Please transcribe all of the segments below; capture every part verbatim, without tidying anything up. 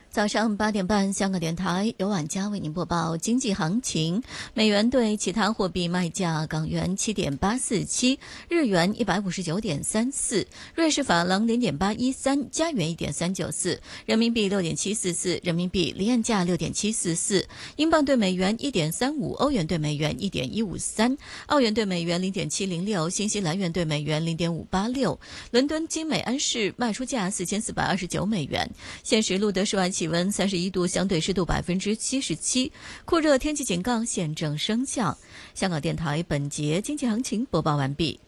早上八点半，香港电台由晚佳为您播报经济行情。美元对其他货币卖价：港元七点八四七，日元一百五十九点三四，瑞士法郎零点八一三，加元一点三九四，人民币六点七四四，人民币离岸价六点七四四，英镑对美元一点三五，欧元对美元一点一五三，澳元对美元零点七零六，新西兰元对美元零点五八六。伦敦金美安士卖出价四千四百二十九美元。现时录得室外气温三十一度，相对湿度百分之七十七，酷热天气警告现正生效。香港电台本节经济行情播报完毕。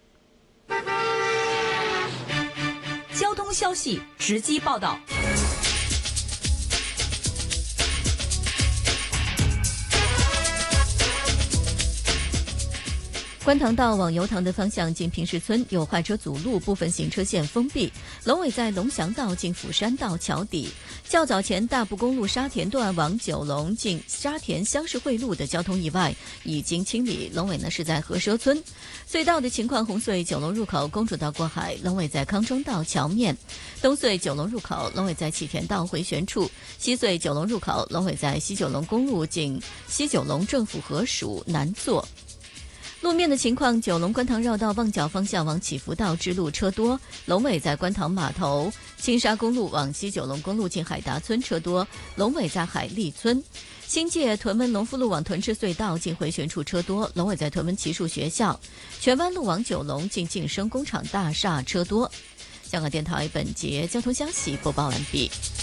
交通消息直击报道。 观塘道往油塘的方向进平石村有坏车阻路，部分行车线封闭。龙尾在龙翔道进釜山道桥底。较早前大埔公路沙田段往九龙进沙田乡市汇路的交通意外已经清理，龙尾呢是在河蛇村。隧道的情况：红隧九龙入口公主道过海，龙尾在康庄道桥面；东隧九龙入口，龙尾在启田道回旋处；西隧九龙入口，龙尾在西九龙公路进西九龙政府合署南座。路面的情况：九龙观塘绕道旺角方向往启福道支路车多，龙尾在观塘码头；青沙公路往西九龙公路进海达村车多，龙尾在海利村；新界屯门龙富路往屯赤隧道进回旋处车多，龙尾在屯门奇树学校；荃湾路往九龙进晋升工厂大厦车多。香港电台本节交通消息播报完毕。